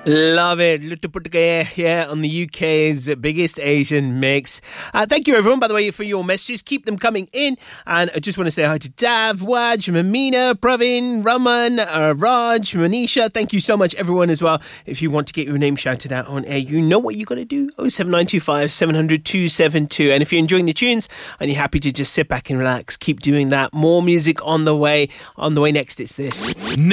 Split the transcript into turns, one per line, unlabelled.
Love it. Lutuputke here on the UK's biggest Asian mix. Thank you, everyone, by the way, for your messages. Keep them coming in. And I just want to say hi to Dav, Waj, Mamina, Pravin, Raman, Raj, Manisha. Thank you so much, everyone, as well. If you want to get your name shouted out on air, you know what you got to do. 07925 700 272. And if you're enjoying the tunes and you're happy to just sit back and relax, keep doing that. More music on the way. On the way next, it's this.